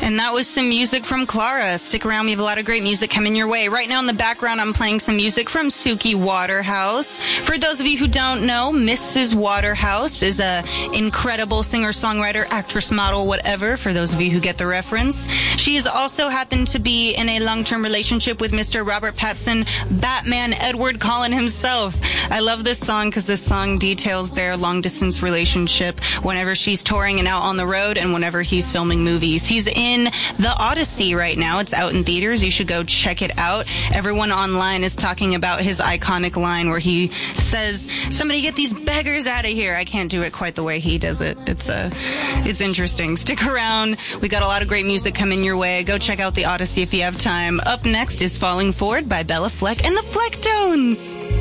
And that was some music from Clara. Stick around, we have a lot of great music coming your way. Right now in the background, I'm playing some music from Suki Waterhouse. For those of you who don't know, Mrs. Waterhouse is a incredible singer-songwriter, actress, model, whatever, for those of you who get the reference. She has also happened to be in a long-term relationship with Mr. Robert Pattinson, Batman Edward Cullen himself. I love this song because this song details their long-distance relationship whenever she's touring and out on the road and whenever he's filming movies. He's in The Odyssey right now. It's out in theaters. You should go check it out. Everyone online is talking about his iconic line where he says, "Somebody get these beggars out of here." I can't do it quite the way he does it. It's interesting. Stick around. We got a lot of great music coming your way. Go check out The Odyssey if you have time. Up next is Falling Forward by Bella Fleck and the Flecktones.